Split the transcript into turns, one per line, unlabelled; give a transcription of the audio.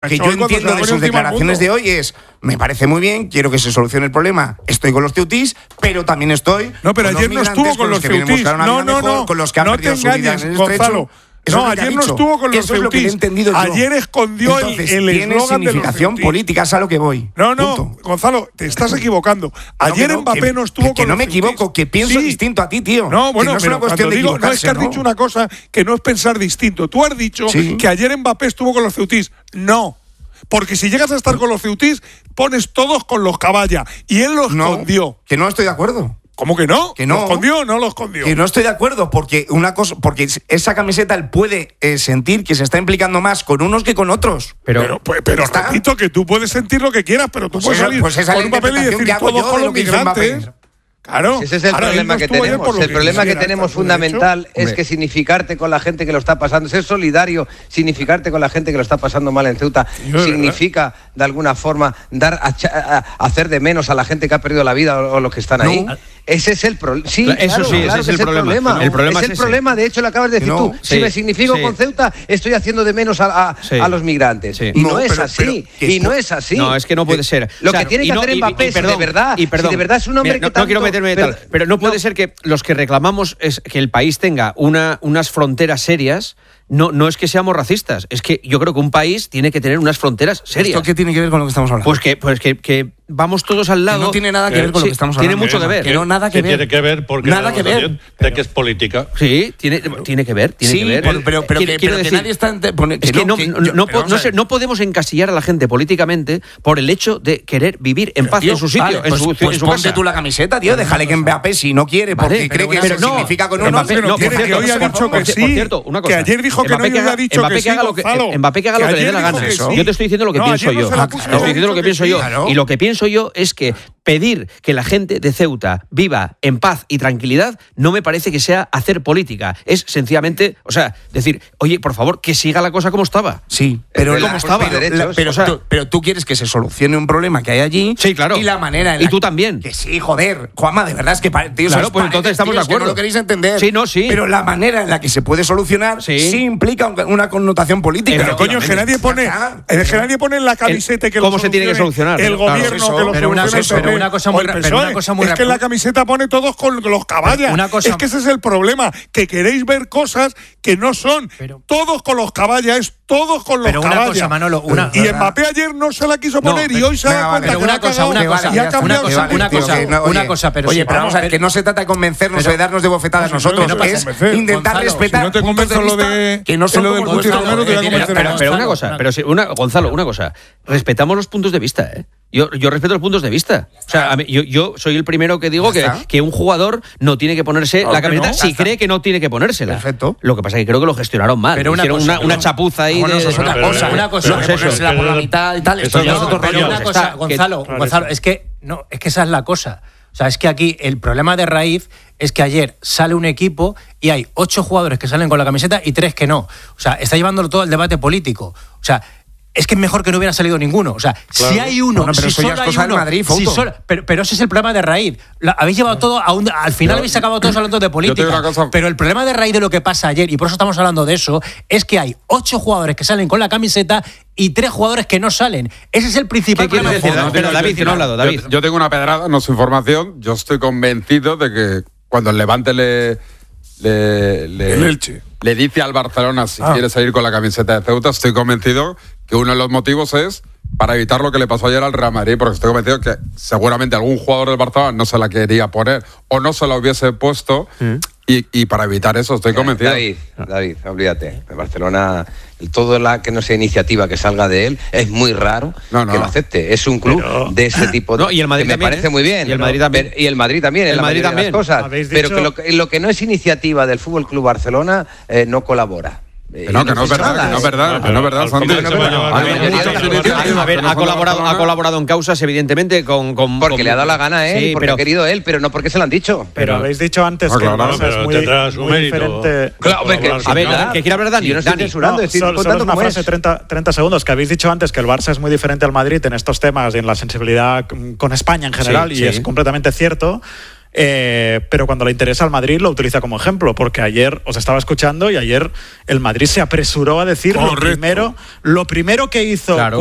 que yo entiendo de sus declaraciones de hoy es, me parece muy bien, quiero que se solucione el problema, estoy con los ceutís, pero también estoy
No, pero
con
ayer no estuvo con los ceutís. No,
con los que han
no
perdido
te
su vida
engañes,
en el
Gonzalo.
estrecho.
No, ayer no estuvo con los
Eso es lo que he
ceutís.
entendido yo.
Ayer escondió
Entonces,
el
tiene
eslogan de los
significación
ceutís.
política, es a lo que voy.
No,
Punto.
Gonzalo, te estás equivocando. Ayer Mbappé no estuvo con
que no
los
me
ceutís.
equivoco, que pienso distinto a ti, tío.
No, bueno,
que no es
pero
una cuestión
cuando
de
digo, no es que has
equivocarse,
dicho una cosa que no es pensar distinto. Tú has dicho que ayer Mbappé estuvo con los ceutís. No. Porque si llegas a estar con los ceutís, pones todos con los caballa. Y él los escondió.
Que no estoy de acuerdo.
¿Cómo que no?
Que no.
¿Lo escondió o no lo escondió?
Que no estoy de acuerdo, porque esa camiseta él puede sentir que se está implicando más con unos que con otros.
Pero repito que tú puedes sentir lo que quieras, pero tú puedes salir con un papel y decir todos con los migrantes. Claro.
Ese es el problema que tenemos. El problema que tenemos fundamental es que significarte con la gente que lo está pasando, ser solidario, significarte con la gente que lo está pasando mal en Ceuta, significa de alguna forma hacer de menos a la gente que ha perdido la vida o los que están ahí. Ese es el problema. Sí,
eso sí, ese es el problema.
El problema es el problema, de hecho lo acabas de decir tú. Si me significo con Ceuta, estoy haciendo de menos a los migrantes. Y no es así. Y no es así.
No, es que no puede ser.
Lo que tiene que hacer Mbappé, si de verdad es un hombre que
no quiero meterme de tal, pero no puede ser que los que reclamamos es que el país tenga unas fronteras serias. No es que seamos racistas, es que yo creo que un país tiene que tener unas fronteras serias.
¿Esto qué tiene que ver con lo que estamos hablando?
Pues que vamos todos al lado.
Que no tiene nada que ver con lo que estamos hablando.
Tiene mucho que ver.
Que no, nada que ver.
Tiene que ver porque
nada que ver.
De que es política.
Sí, tiene que ver.
Pero que nadie está...
No podemos encasillar a la gente políticamente por el hecho de querer vivir en paz en su sitio, en su
ponte
casa.
tú la camiseta, tío, déjale que Mbappé si no quiere, porque cree que eso significa con uno.
Que hoy ha dicho que sí.
Por cierto, una cosa.
Que ayer dijo que no había dicho que sí,
Mbappé que haga lo que le dé la gana. Yo te estoy diciendo lo que pienso yo. Te estoy diciendo lo que pienso yo. Y lo que pienso yo es que pedir que la gente de Ceuta viva en paz y tranquilidad no me parece que sea hacer política. Es sencillamente, decir, oye, por favor, que siga la cosa como estaba.
Sí, pero
como estaba.
Pero tú quieres que se solucione un problema que hay allí.
Sí, claro.
Y la manera en
y tú también.
Que sí, joder. Juanma, de verdad es que... Tío,
claro, pues entonces estamos de acuerdo.
No lo queréis entender.
Sí, no, sí.
Pero la manera en la que se puede solucionar sí implica una connotación política.
Pero coño, que nadie pone en la camiseta que
¿cómo se tiene que solucionar?
El gobierno que lo solucione.
Pero una cosa muy
es que en la camiseta pone todos con los caballas. Es que ese es el problema, que queréis ver cosas que no son. Todos con los caballas, todos con los caballas.
Una cosa, Manolo,
y Mbappé ayer no se la quiso poner y hoy se da cuenta
una cosa, pero
oye, pero vamos a ver, que no se trata de convencernos o de darnos de bofetadas nosotros, es intentar respetar.
Si no te convenzo lo de
que no son
lo del Puti Romero, te voy a convencer.
Pero una cosa, Gonzalo, una cosa. Respetamos los puntos de vista, ¿eh? Yo respeto los puntos de vista. O sea, yo soy el primero que digo que un jugador no tiene que ponerse la camiseta si cree que no tiene que ponérsela.
Perfecto.
Lo que pasa es que creo que lo gestionaron mal.
Pero
hicieron una chapuza ahí.
Una cosa, ponérsela por la mitad y tal. Pero una cosa, Gonzalo, es que esa es la cosa. O sea, es que aquí el problema de raíz es que ayer sale un equipo y hay 8 jugadores que salen con la camiseta y 3 que no. O sea, está llevándolo todo el debate político. O sea, es que es mejor que no hubiera salido ninguno. O sea, claro. Si hay uno,
bueno, pero
si solo hay uno,
Madrid,
pero ese es el problema de raíz. Habéis llevado todo al final habéis acabado todos hablando de política. Pero el problema de raíz de lo que pasa ayer, y por eso estamos hablando de eso, es que hay 8 jugadores que salen con la camiseta y 3 jugadores que no salen. Ese es el principal problema.
David, que no ha hablado, David.
Yo tengo una pedrada, no sé información. Yo estoy convencido de que cuando el Levante le dice al Barcelona si quiere seguir con la camiseta de Ceuta, estoy convencido que uno de los motivos es para evitar lo que le pasó ayer al Real Madrid, porque estoy convencido que seguramente algún jugador del Barcelona no se la quería poner o no se la hubiese puesto y para evitar eso estoy convencido.
David, olvídate. El Barcelona, todo la que no sea iniciativa que salga de él, es muy raro que lo acepte. Es un club de ese tipo de,
y el Madrid
que me
también,
parece muy bien.
Y el Madrid también.
Y el Madrid también, en la mayoría de las cosas. Pero que lo que no es iniciativa del Fútbol Club Barcelona no colabora.
Que no es verdad, Santi.
A ver, ha colaborado en causas, evidentemente,
porque le ha dado la gana a él, y porque ha querido él, pero no porque se lo han dicho.
Pero habéis dicho antes que el Barça es muy diferente.
A ver, que quiera hablar Dani.
Yo no estoy censurando, estoy contando
una frase, 30 segundos, que habéis dicho antes que el Barça es muy diferente al Madrid en estos temas y en la sensibilidad con España en general, y es completamente cierto.
pero cuando le interesa al Madrid lo utiliza como ejemplo, porque ayer os estaba escuchando y ayer el Madrid se apresuró a decir lo primero que hizo